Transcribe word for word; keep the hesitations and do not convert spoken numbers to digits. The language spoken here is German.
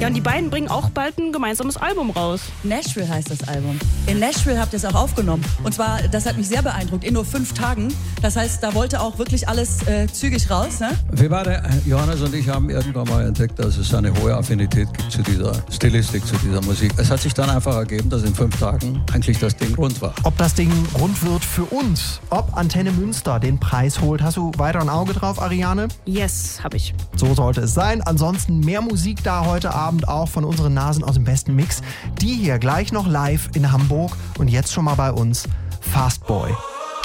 Ja, und die beiden bringen auch bald ein gemeinsames Album raus. Nashville heißt das Album. In Nashville habt ihr es auch aufgenommen. Und zwar, das hat mich sehr beeindruckt, in nur fünf Tagen. Das heißt, da wollte auch wirklich alles äh, zügig raus, ne? Wir beide, Johannes und ich, haben irgendwann mal entdeckt, dass es eine hohe Affinität gibt zu dieser Stilistik, zu dieser Musik. Es hat sich dann einfach ergeben, dass in fünf Tagen eigentlich das Ding rund war. Ob das Ding rund wird für uns, ob Antenne Münster den Preis holt, hast du weiter ein Auge drauf, Ariane? Yes, hab ich. So sollte es sein. Ansonsten mehr Musik da heute Abend auch von unseren Nasen aus dem besten Mix. Die hier gleich noch live in Hamburg und jetzt schon mal bei uns Fast Boy.